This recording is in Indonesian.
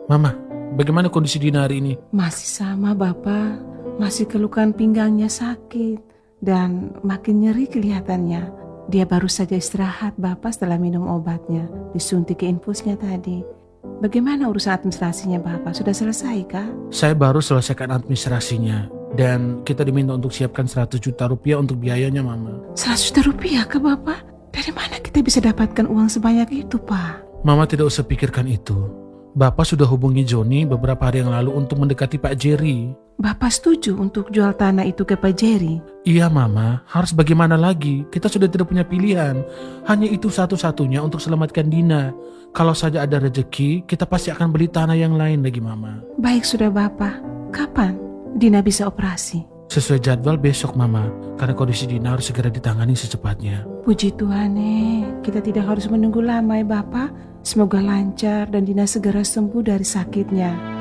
Mama, bagaimana kondisi Dina hari ini? Masih sama Bapak, masih keluhan pinggangnya sakit dan makin nyeri kelihatannya. Dia baru saja istirahat Bapak setelah minum obatnya, disuntik ke infusnya tadi. Bagaimana urusan administrasinya Bapak? Sudah selesai kah? Saya baru selesaikan administrasinya dan kita diminta untuk siapkan 100 juta rupiah untuk biayanya, Mama. 100 juta rupiah ke Bapak? Dari mana kita bisa dapatkan uang sebanyak itu Pak? Mama tidak usah pikirkan itu. Bapak sudah hubungi Joni beberapa hari yang lalu untuk mendekati Pak Jerry. Bapak setuju untuk jual tanah itu ke Pak Jerry? Iya Mama, harus bagaimana lagi? Kita sudah tidak punya pilihan. Hanya itu satu-satunya untuk selamatkan Dina. Kalau saja ada rezeki, kita pasti akan beli tanah yang lain lagi Mama. Baik sudah Bapak, kapan Dina bisa operasi? Sesuai jadwal besok Mama, karena kondisi Dina harus segera ditangani secepatnya. Puji Tuhan kita tidak harus menunggu lama ya Bapak. Semoga lancar dan Dina segera sembuh dari sakitnya.